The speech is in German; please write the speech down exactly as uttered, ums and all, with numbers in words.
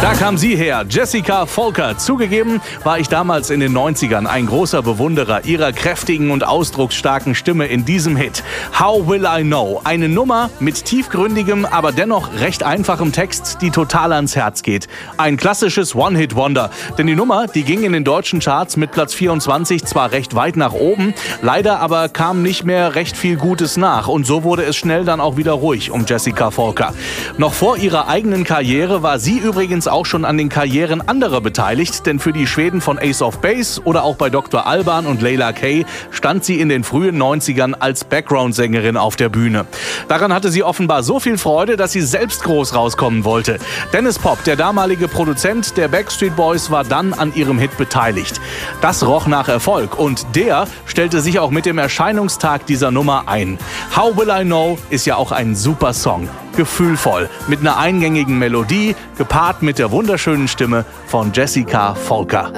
Da kam sie her, Jessica Folker. Zugegeben war ich damals in den neunzigern ein großer Bewunderer ihrer kräftigen und ausdrucksstarken Stimme in diesem Hit. How Will I Know? Eine Nummer mit tiefgründigem, aber dennoch recht einfachem Text, die total ans Herz geht. Ein klassisches One-Hit-Wonder. Denn die Nummer, die ging in den deutschen Charts mit Platz vierundzwanzig zwar recht weit nach oben, leider aber kam nicht mehr recht viel Gutes nach. Und so wurde es schnell dann auch wieder ruhig um Jessica Folker. Noch vor ihrer eigenen Karriere war sie übrigens auch schon an den Karrieren anderer beteiligt, denn für die Schweden von Ace of Base oder auch bei Doktor Alban und Layla Kay stand sie in den frühen neunzigern als Background-Sängerin auf der Bühne. Daran hatte sie offenbar so viel Freude, dass sie selbst groß rauskommen wollte. Dennis Pop, der damalige Produzent der Backstreet Boys, war dann an ihrem Hit beteiligt. Das roch nach Erfolg und der stellte sich auch mit dem Erscheinungstag dieser Nummer ein. How Will I Know ist ja auch ein super Song. Gefühlvoll, mit einer eingängigen Melodie, gepaart mit der wunderschönen Stimme von Jessica Folker.